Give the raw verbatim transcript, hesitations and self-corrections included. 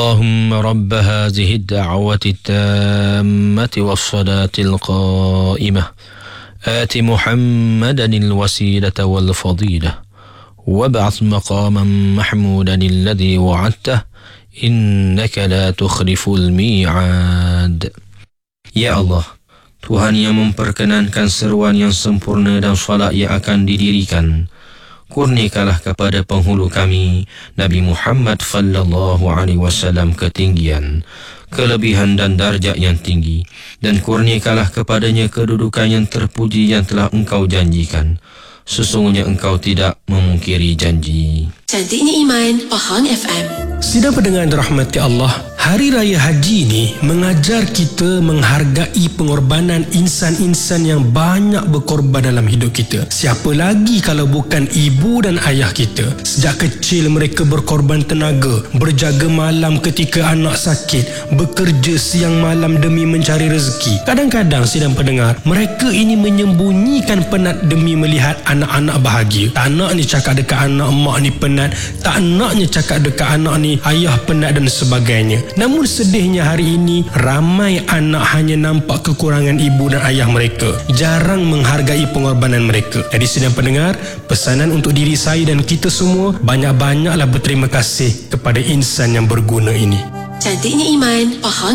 اللهم رب هذه الدعوة التامة والصلاة القائمة آت محمدا الوسيلة والفضيلة وابعث مقاما محمودا الذي وعدته إنك لا تخلف الميعاد. Ya Allah, Tuhan yang memperkenankan seruan yang sempurna dan salat yang akan didirikan, kurniakanlah kepada penghulu kami Nabi Muhammad sallallahu alaihi wasallam ketinggian, kelebihan dan darjat yang tinggi, dan kurniakanlah kepadanya kedudukan yang terpuji yang telah Engkau janjikan. Sesungguhnya Engkau tidak memungkiri janji. Cantiknya Iman, Pahang F M. Sidang pendengar dirahmati Allah, Hari Raya Haji ini mengajar kita menghargai pengorbanan insan-insan yang banyak berkorban dalam hidup kita. Siapa lagi kalau bukan ibu dan ayah kita? Sejak kecil mereka berkorban tenaga, berjaga malam ketika anak sakit, bekerja siang malam demi mencari rezeki. Kadang-kadang sidang pendengar, mereka ini menyembunyikan penat demi melihat anak-anak bahagia. Tak nak ni cakap dekat anak, mak ni penat. Tak naknya cakap dekat anak ni, ayah penat dan sebagainya. Namun sedihnya hari ini, ramai anak hanya nampak kekurangan ibu dan ayah mereka, jarang menghargai pengorbanan mereka. Jadi sidang pendengar, pesanan untuk diri saya dan kita semua, banyak-banyaklah berterima kasih kepada insan yang berguna ini. Cantiknya Iman, Pahang